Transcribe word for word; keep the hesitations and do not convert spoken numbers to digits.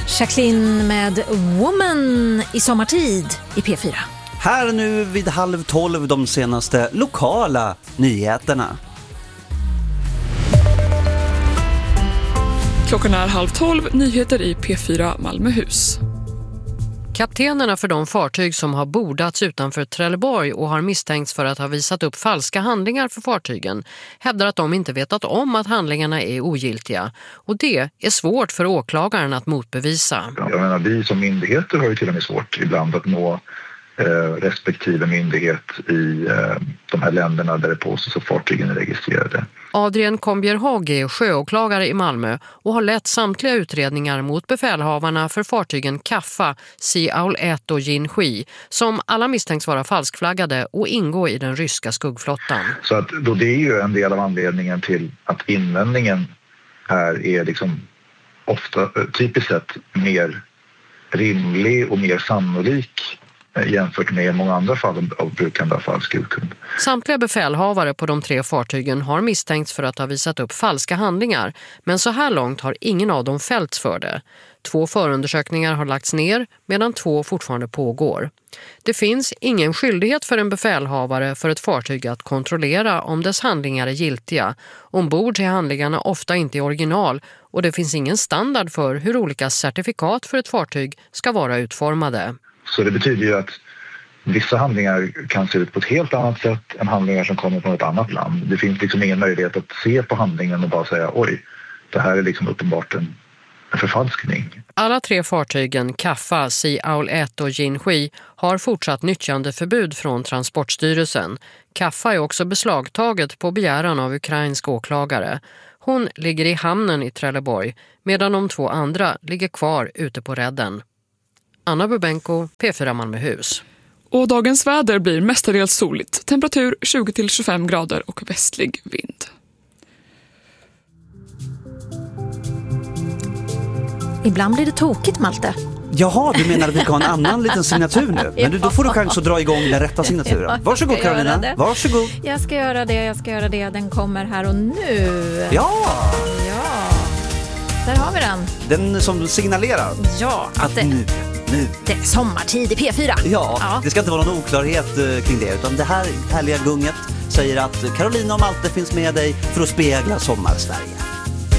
Jacqueline med Woman i sommartid i P fyra. Här nu vid halv tolv de senaste lokala nyheterna. Klockan är halv tolv, nyheter i P fyra Malmöhus. Kaptenerna för de fartyg som har bordats utanför Trelleborg och har misstänkts för att ha visat upp falska handlingar för fartygen hävdar att de inte vetat om att handlingarna är ogiltiga. Och det är svårt för åklagaren att motbevisa. Jag menar, vi som myndigheter har ju till och med svårt ibland att nå eh, respektive myndighet i eh, de här länderna där det påstås att fartygen är registrerade. Adrian Kombjerhag är sjöåklagare i Malmö och har lett samtliga utredningar mot befälhavarna för fartygen Kaffa, Sea Owl ett och Jinhui som alla misstänks vara falskflaggade och ingå i den ryska skuggflottan. Så att då det är ju en del av anledningen till att invändningen här är liksom ofta typiskt sett mer rimlig och mer sannolik jämfört med många andra fall av brukande av falsk urkund. Samtliga befälhavare på de tre fartygen har misstänkts för att ha visat upp falska handlingar, men så här långt har ingen av dem fällts för det. Två förundersökningar har lagts ner medan två fortfarande pågår. Det finns ingen skyldighet för en befälhavare för ett fartyg att kontrollera om dess handlingar är giltiga. Ombord är handlingarna ofta inte i original och det finns ingen standard för hur olika certifikat för ett fartyg ska vara utformade. Så det betyder ju att vissa handlingar kan se ut på ett helt annat sätt än handlingar som kommer från ett annat land. Det finns liksom ingen möjlighet att se på handlingen och bara säga oj, det här är liksom uppenbart en förfalskning. Alla tre fartygen Kaffa, Sea Owl ett och Jinhui har fortsatt nyttjandeförbud från Transportstyrelsen. Kaffa är också beslagtaget på begäran av ukrainsk åklagare. Hon ligger i hamnen i Trelleborg medan de två andra ligger kvar ute på redden. Anna Bubenko, P fyra Malmöhus. Och dagens väder blir mestadels soligt. Temperatur tjugo till tjugofem grader och västlig vind. Ibland blir det tokigt, Malte. Jaha, du menar att vi ska ha en annan liten signatur nu? Men du, då får du chans att dra igång den rätta signaturen. Varsågod Carolina, varsågod. Jag ska göra det, jag ska göra det. Den kommer här och nu. Ja! Ja, där har vi den. Den som signalerar Ja, att det, nu, nu. det är sommartid i P fyra. Ja, ja, det ska inte vara någon oklarhet uh, kring det. Utan det här härliga gunget säger att Carolina och Malte finns med dig för att spegla Sommarsverige.